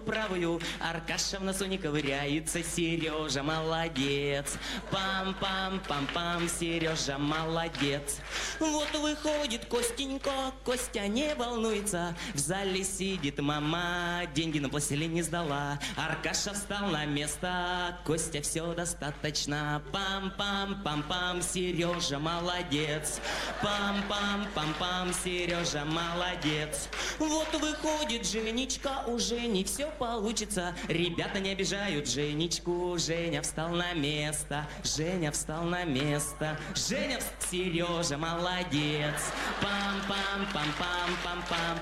правую. Аркаша в носу не ковыряется, Сережа молодец. Пам-пам-пам-пам, Сережа молодец. Вот выходит Костенька, Костя не волнуется. В зале сидит мама, деньги на пластилин не сдала. Аркаша встал на место, Костя все достаточно. Пам-пам-пам-пам, Сережа молодец. Пам-пам-пам-пам, Сережа молодец. Вот выходит Женечка, у Жени все получится. Ребята не обижают Женечку, Женя встал на место. Женя встал на место. Женя, Сережа молодец. Пам-пам-пам-пам-пам-пам,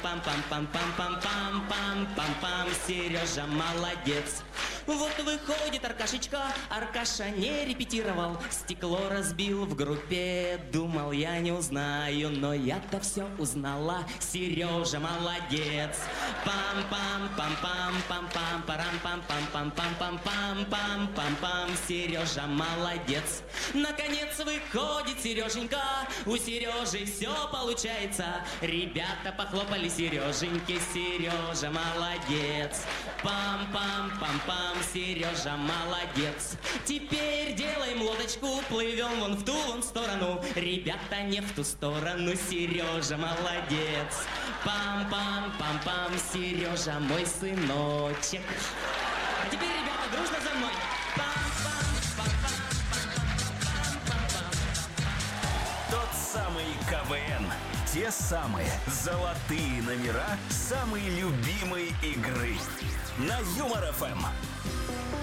парам-пам-пам-пам-пам-пам-пам-пам-пам, Сережа молодец. Вот выходит Аркашечка, Аркаша не репетировал, стекло разбил в группе, думал, я не узнаю, но я-то все узнала. Сережа молодец. Пам-пам-пам-пам-пам-пам, парам-пам-пам-пам-пам-пам-пам-пам-пам, Сережа молодец. Наконец выходит Сереженька, у Сережи все получается. Ребята похлопали Сереженьке, Сережа молодец. Пам-пам-пам-пам, Сережа молодец. Теперь делаем лодочку, плывем вон в ту вон сторону. Ребята не в ту сторону, Сережа молодец. Пам-пам-пам-пам, Сережа мой сыночек. А теперь, ребята, дружно за мной. Тот самый КВН. Те самые золотые номера самой любимой игры. На Юмор ФМ.